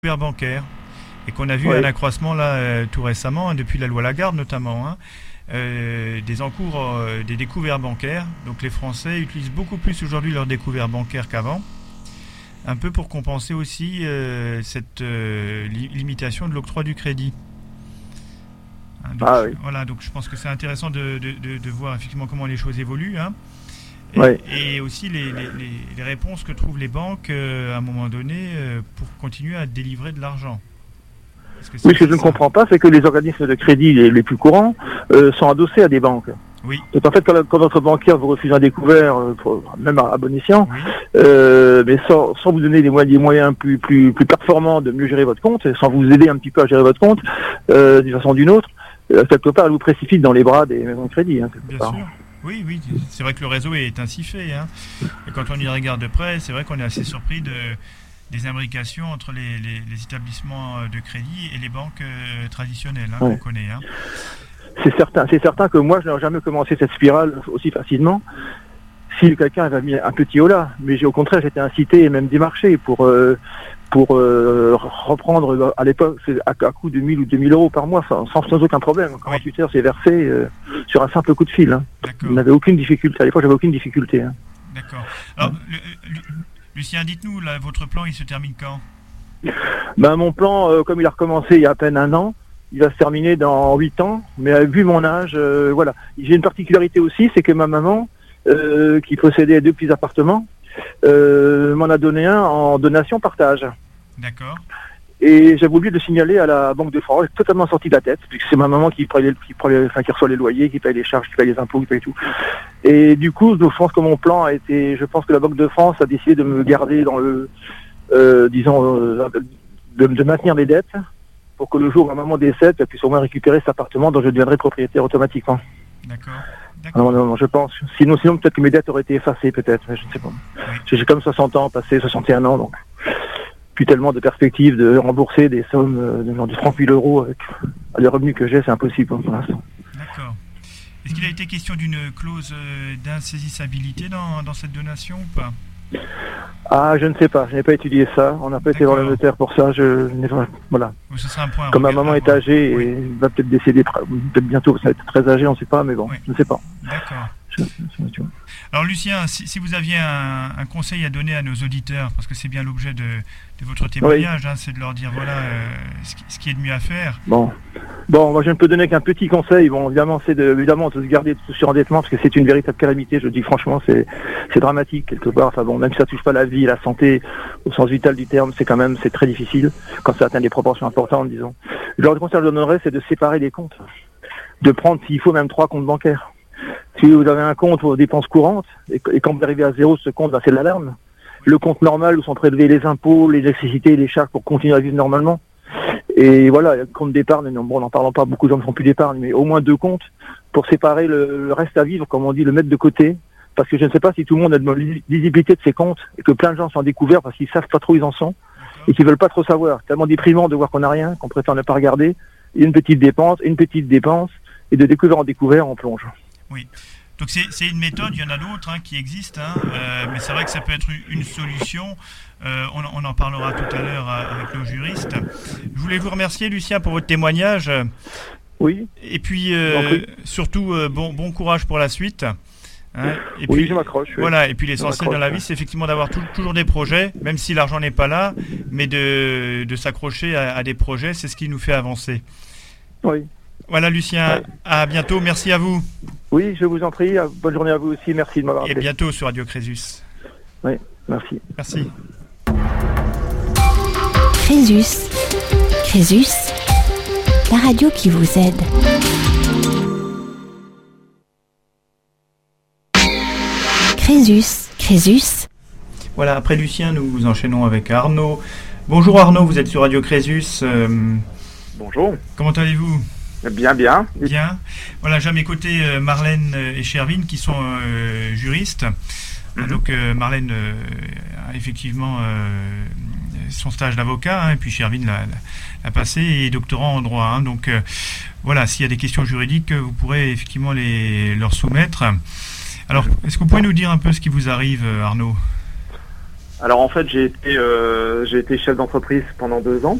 couverts bancaires et qu'on a vu un accroissement là tout récemment, depuis la loi Lagarde notamment, des encours, des découverts bancaires. Donc les Français utilisent beaucoup plus aujourd'hui leurs découverts bancaires qu'avant, un peu pour compenser aussi cette limitation de l'octroi du crédit. Donc, voilà, donc je pense que c'est intéressant de voir effectivement comment les choses évoluent. Et aussi les réponses que trouvent les banques à un moment donné pour continuer à délivrer de l'argent. Ce que je ne comprends pas, c'est que les organismes de crédit les plus courants sont adossés à des banques. Oui. Donc en fait, quand votre banquier vous refuse un découvert, même à bon escient, mais sans vous donner des moyens plus performants de mieux gérer votre compte, sans vous aider un petit peu à gérer votre compte, d'une façon ou d'une autre, quelque part, elle vous précipite dans les bras des maisons de crédit. Bien sûr. Oui, c'est vrai que le réseau est ainsi fait. Et quand on y regarde de près, c'est vrai qu'on est assez surpris des imbrications entre les établissements de crédit et les banques traditionnelles qu'on connaît. C'est certain que moi, je n'aurais jamais commencé cette spirale aussi facilement si quelqu'un avait mis un petit holà. Mais au contraire, j'étais incité et même démarché pour reprendre à l'époque à coût de 1000 ou 2000 euros par mois sans aucun problème. Quand 48 heures c'est versé sur un simple coup de fil. Je n'avais aucune difficulté. À l'époque, j'avais aucune difficulté. D'accord. Alors, Lucien, dites-nous, là, votre plan, il se termine quand ? Mon plan, comme il a recommencé il y a à peine un an, il va se terminer dans 8 ans. Mais vu mon âge, voilà. J'ai une particularité aussi, c'est que ma maman, qui possédait 2 petits appartements, m'en a donné un en donation partage. D'accord. Et j'avais oublié de signaler à la Banque de France, totalement sorti de la tête, puisque c'est ma maman qui reçoit les loyers, qui paye les charges, qui paye les impôts, qui paye tout. Et du coup, je pense que mon plan a été, je pense que la Banque de France a décidé de me garder dans le, de maintenir mes dettes, pour que le jour où ma maman décède, elle puisse au moins récupérer cet appartement dont je deviendrai propriétaire automatiquement. D'accord. Non, je pense. Sinon, peut-être que mes dettes auraient été effacées, peut-être, mais je ne sais pas. Oui. J'ai comme 60 ans, passé 61 ans, donc plus tellement de perspectives de rembourser des sommes de 30 000 euros avec les revenus que j'ai, c'est impossible pour l'instant. D'accord. Est-ce qu'il a été question d'une clause d'insaisissabilité dans cette donation ou pas ? Je ne sais pas, je n'ai pas étudié ça, on n'a pas été voir le notaire pour ça, voilà. Ce sera un point. Comme ma maman est âgée et va peut-être décéder, peut-être bientôt, ça va être très âgé, on ne sait pas, mais bon, je ne sais pas. D'accord. Alors Lucien, si vous aviez un conseil à donner à nos auditeurs, parce que c'est bien l'objet de votre témoignage, c'est de leur dire ce qui est de mieux à faire. Bon, moi je ne peux donner qu'un petit conseil. Bon, évidemment, c'est de se garder de tout surendettement, parce que c'est une véritable calamité. Je le dis franchement, c'est dramatique quelque part. Enfin bon, même si ça touche pas la vie et la santé au sens vital du terme, c'est très difficile quand ça atteint des proportions importantes, disons. Le conseil que je donnerais, c'est de séparer les comptes, de prendre s'il faut même 3 comptes bancaires. Si vous avez un compte aux dépenses courantes, et quand vous arrivez à zéro, ce compte, c'est l'alarme. Le compte normal où sont prélevés les impôts, l'électricité, les charges pour continuer à vivre normalement. Et voilà, le compte d'épargne, n'en parlons pas, beaucoup de gens ne font plus d'épargne, mais au moins 2 comptes pour séparer le reste à vivre, comme on dit, le mettre de côté. Parce que je ne sais pas si tout le monde a de lisibilité de ses comptes et que plein de gens sont découverts parce qu'ils savent pas trop où ils en sont et qu'ils veulent pas trop savoir. Tellement déprimant de voir qu'on n'a rien, qu'on prétend ne pas regarder. Une petite dépense, et de découvert en découvert, on plonge. Oui. Donc c'est une méthode, il y en a d'autres qui existent, mais c'est vrai que ça peut être une solution. On en parlera tout à l'heure avec nos juristes. Je voulais vous remercier, Lucien, pour votre témoignage. Oui. Et puis surtout, bon courage pour la suite. Et oui, puis, je m'accroche. Voilà, et puis l'essentiel dans la vie, c'est effectivement d'avoir toujours des projets, même si l'argent n'est pas là, mais de s'accrocher à des projets, c'est ce qui nous fait avancer. Oui. Voilà, Lucien, à bientôt, merci à vous. Oui, je vous en prie, bonne journée à vous aussi, merci de m'avoir appelé. Et bientôt sur Radio Crésus. Oui, merci. Merci. Crésus, la radio qui vous aide. Crésus. Voilà, après Lucien, nous enchaînons avec Arnaud. Bonjour Arnaud, vous êtes sur Radio Crésus. Bonjour. Comment allez-vous ? Bien. Bien. Voilà, j'ai à mes côtés Marlène et Chervine qui sont juristes. Donc Marlène a effectivement son stage d'avocat, et puis Chervine l'a passé et est doctorant en droit. Donc voilà, s'il y a des questions juridiques, vous pourrez effectivement leur soumettre. Alors, est-ce que vous pouvez nous dire un peu ce qui vous arrive, Arnaud ? Alors en fait, j'ai été chef d'entreprise pendant 2 ans.